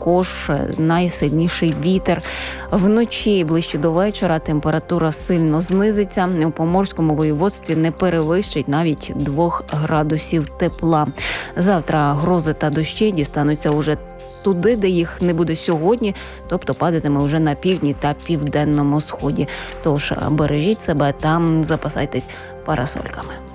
також найсильніший вітер. Вночі ближче до вечора температура сильно знизиться. У Поморському воєводстві не перевищить навіть 2 градусів тепла. Завтра грози та дощі дістануться уже туди, де їх не буде сьогодні, тобто падатиме вже на півдні та південному сході. Тож бережіть себе та запасайтесь парасольками.